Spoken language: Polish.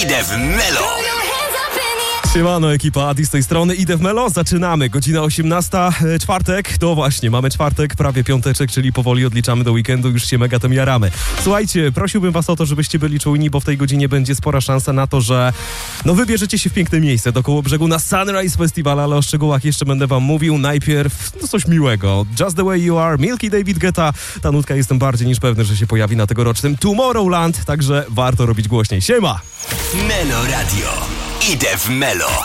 Idę w Melo. Siemano, ekipa Adi z tej strony. Idę w Melo, zaczynamy. Godzina 18, czwartek. To właśnie, mamy czwartek, prawie piąteczek, czyli powoli odliczamy do weekendu, już się mega tym jaramy. Słuchajcie, prosiłbym was o to, żebyście byli czujni, bo w tej godzinie będzie spora szansa na to, że wybierzecie się w piękne miejsce do Kołobrzegu na Sunrise Festival, ale o szczegółach jeszcze będę wam mówił. Najpierw coś miłego. Just the Way You Are, Milky David Guetta. Ta nutka jestem bardziej niż pewny, że się pojawi na tegorocznym Tomorrowland, także warto robić głośniej. Siema! Melo Radio. Idę w Melo.